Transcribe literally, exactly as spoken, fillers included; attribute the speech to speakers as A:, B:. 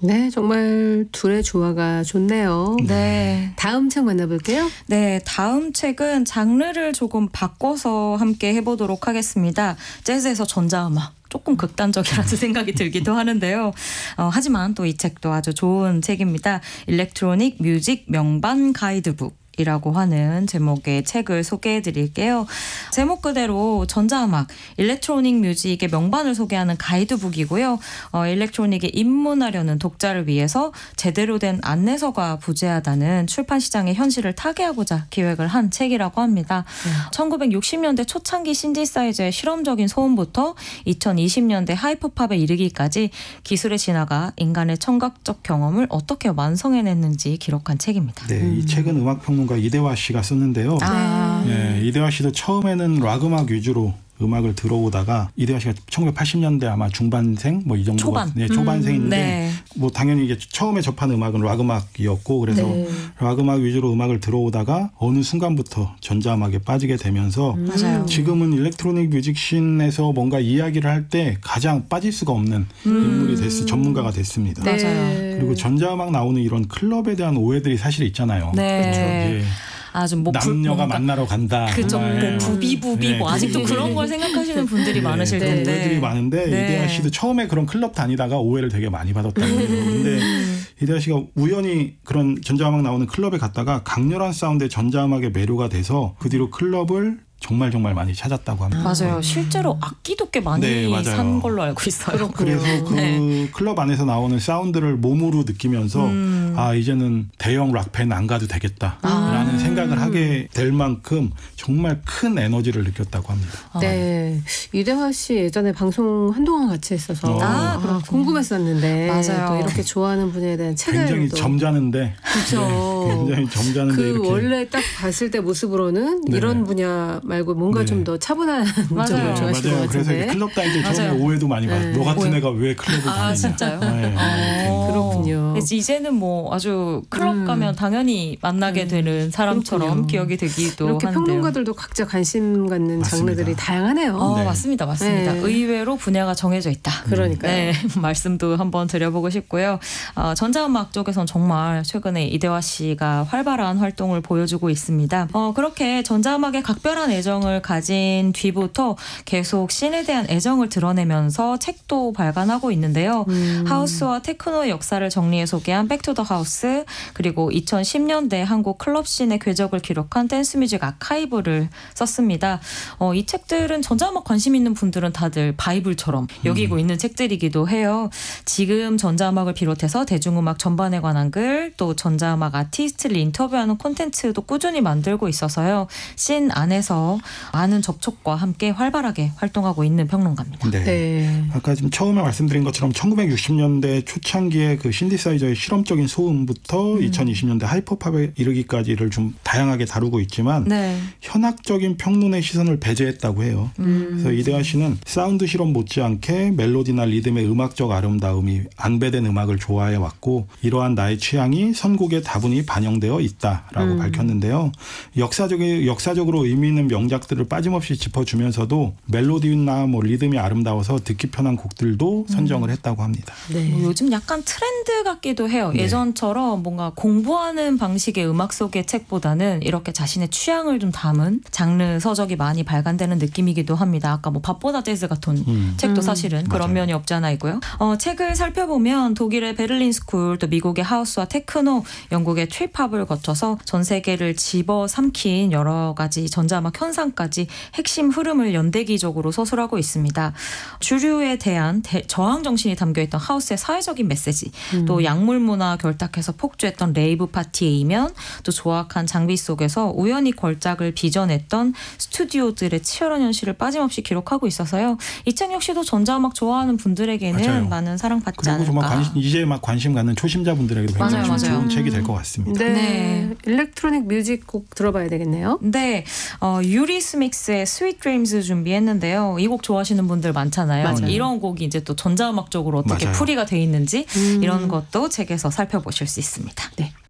A: 네, 정말 둘의 조화가 좋네요.
B: 네.
A: 다음 책 만나볼게요.
B: 네, 다음 책은 장르를 조금 바꿔서 함께 해보도록 하겠습니다. 재즈에서 전자음악. 조금 극단적이라는 생각이 들기도 하는데요. 어, 하지만 또 이 책도 아주 좋은 책입니다. 일렉트로닉 뮤직 명반 가이드북. 이라고 하는 제목의 책을 소개해 드릴게요. 제목 그대로 전자음악, 일렉트로닉 뮤직의 명반을 소개하는 가이드북이고요. 어, 일렉트로닉에 입문하려는 독자를 위해서 제대로 된 안내서가 부재하다는 출판 시장의 현실을 타개하고자 기획을 한 책이라고 합니다. 네. 천구백육십 년대 초창기 신디사이저의 실험적인 소음부터 이천이십 년대 하이퍼팝에 이르기까지 기술의 진화가 인간의 청각적 경험을 어떻게 완성해냈는지 기록한 책입니다.
C: 네,
B: 음.
C: 이 책은 음악 평론가 이대화 씨가 썼는데요.
B: 아.
C: 네, 이대화 씨도 처음에는 락 음악 위주로 음악을 들어오다가 이대화 씨가 천구백팔십 년대 아마 중반생 뭐 이 정도
B: 초반.
C: 네, 초반생인데
B: 음, 네.
C: 뭐 당연히 이게 처음에 접한 음악은 락 음악이었고 그래서
A: 네.
C: 락 음악 위주로 음악을 들어오다가 어느 순간부터 전자 음악에 빠지게 되면서
A: 음.
B: 맞아요.
C: 지금은 일렉트로닉 뮤직 씬에서 뭔가 이야기를 할 때 가장 빠질 수가 없는
B: 음.
C: 인물이 됐 전문가가 됐습니다.
A: 네.
B: 맞아요.
C: 그리고 전자 음악 나오는 이런 클럽에 대한 오해들이 사실 있잖아요.
B: 네.
A: 그렇죠.
C: 예.
B: 아주 뭐
C: 남녀가
B: 뭔가
C: 만나러 간다.
B: 그죠.
C: 뭐,
B: 뭐
C: 예.
B: 부비부비
C: 네,
B: 뭐 아직도
C: 부비부비.
B: 그런 걸 생각하시는 분들이
C: 네,
B: 많으실
C: 그런
B: 텐데.
C: 오해들이 많은데
B: 네.
C: 이대하 씨도 처음에 그런 클럽 다니다가 오해를 되게 많이 받았다고 해요. 근데 이대하 씨가 우연히 그런 전자음악 나오는 클럽에 갔다가 강렬한 사운드의 전자음악에 매료가 돼서 그 뒤로 클럽을 정말 정말 많이 찾았다고 합니다.
B: 맞아요. 실제로 악기도 꽤 많이
C: 네, 맞아요.
B: 산 걸로 알고 있어요.
C: 그래서 그
B: 네.
C: 클럽 안에서 나오는 사운드를 몸으로 느끼면서
B: 음.
C: 아 이제는 대형 락팬 안 가도 되겠다라는
B: 아.
C: 생각을 하게 될 만큼 정말 큰 에너지를 느꼈다고 합니다.
A: 네, 이대화 씨 예전에 방송 한동안 같이 했어서
C: 아,
A: 아, 궁금했었는데
B: 맞아요.
A: 또 이렇게 좋아하는 분야에 대한 책을
C: 굉장히
A: 또
C: 점잖은데
A: 그렇죠.
C: 굉장히 점잖은데
A: 그
C: 이렇게
A: 원래 딱 봤을 때 모습으로는
C: 네.
A: 이런 분야 말고 뭔가
C: 네.
A: 좀 더 차분한
B: 맞아요.
A: 쪽을
C: 네,
A: 좋아하시는
C: 맞아요.
A: 것
C: 그래서
A: 같은데.
C: 이렇게 클럽 다닐 때 처음에
B: 맞아요.
C: 오해도 많이 받아요.
A: 네.
C: 너 같은
B: 오해.
C: 애가 왜 클럽을
B: 아
C: 다니냐.
B: 진짜요?
C: 네.
B: 어.
A: 그렇군요.
B: 그래서 이제는 뭐 아주 클럽
A: 음.
B: 가면 당연히 만나게
A: 음.
B: 되는 사람처럼
A: 그렇군요.
B: 기억이 되기도
A: 이렇게
B: 하는데요.
A: 평론가들도 각자 관심 갖는
C: 맞습니다.
A: 장르들이 다양하네요.
B: 어,
C: 네.
B: 맞습니다. 맞습니다.
A: 네.
B: 의외로 분야가 정해져 있다.
A: 그러니까요.
B: 네, 말씀도 한번 드려보고 싶고요. 어, 전자음악 쪽에선 정말 최근에 이대화 씨가 활발한 활동을 보여주고 있습니다. 어, 그렇게 전자음악에 각별한 애정을 가진 뒤부터 계속 씬에 대한 애정을 드러내면서 책도 발간하고 있는데요.
A: 음.
B: 하우스와 테크노의 역사를 정리해 소개한 백투더 하우스, 그리고 이천십 년대 한국 클럽 씬의 궤적을 기록한 댄스뮤직 아카이브를 썼습니다. 어, 이 책들은 전자음악 관심 있는 분들은 다들 바이블처럼 여기고 있는 책들이기도 해요. 지금 전자음악을 비롯해서 대중음악 전반에 관한 글, 또 전자음악 아티스트를 인터뷰하는 콘텐츠도 꾸준히 만들고 있어서요. 씬 안에서 많은 접촉과 함께 활발하게 활동하고 있는 평론가입니다.
C: 네.
A: 네.
C: 아까 지금 처음에 말씀드린 것처럼 천구백육십 년대 초창기의 그 신디사이저의 실험적인 소음부터
B: 음.
C: 이천이십 년대 하이퍼팝에 이르기까지를 좀 다양하게 다루고 있지만
B: 네.
C: 현학적인 평론의 시선을 배제했다고 해요.
B: 음.
C: 그래서 이대하 씨는 사운드 실험 못지않게 멜로디나 리듬의 음악적 아름다움이 안배된 음악을 좋아해 왔고 이러한 나의 취향이 선곡에 다분히 반영되어 있다라고
A: 음.
C: 밝혔는데요. 역사적인 역사적으로 의미 있는 명작들을 빠짐없이 짚어주면서도 멜로디나 뭐 리듬이 아름다워서 듣기 편한 곡들도 선정을 했다고 합니다.
A: 네.
B: 뭐 요즘 약간 트렌드 같기도 해요.
C: 네.
B: 예전처럼 뭔가 공부하는 방식의 음악 속의 책보다는 이렇게 자신의 취향을 좀 담은 장르 서적이 많이 발간되는 느낌이기도 합니다. 아까 뭐 밥보다 재즈 같은
C: 음.
B: 책도
A: 음.
B: 사실은 그런
C: 맞아요.
B: 면이 없지 않아 있고요. 어, 책을 살펴보면 독일의 베를린 스쿨, 또 미국의 하우스와 테크노, 영국의 트립합을 거쳐서 전 세계를 집어삼킨 여러 가지 전자음악 현상까지 핵심 흐름을 연대기적으로 서술하고 있습니다. 주류에 대한 대, 저항 정신이 담겨있던 하우스의 사회적인 메시지,
A: 음.
B: 또 약물 문화 결탁해서 폭주했던 레이브 파티의 이면, 또 조악한 장비 속에서 우연히 걸작을 빚어냈던 스튜디오들의 치열한 현실을 빠짐없이 기록하고 있어서요. 이 책 역시도 전자음악 좋아하는 분들에게는
C: 맞아요.
B: 많은 사랑받지
C: 그리고
B: 않을까.
C: 정말 관심, 이제 막 관심 갖는 초심자분들에게도 굉장히
B: 맞아요,
C: 좋은
B: 맞아요.
C: 책이 될 것 같습니다.
A: 네.
B: 네.
A: 일렉트로닉 뮤직 곡 들어봐야 되겠네요.
B: 네, 어, 유리스믹스의 스윗 드림즈 준비했는데요. 이 곡 좋아하시는 분들 많잖아요.
A: 맞아요.
B: 이런 곡이 이제 또 전자음악 쪽으로 어떻게
C: 맞아요.
B: 풀이가 돼 있는지
A: 음.
B: 이런 것도 책에서 살펴보실 수 있습니다.
A: 네.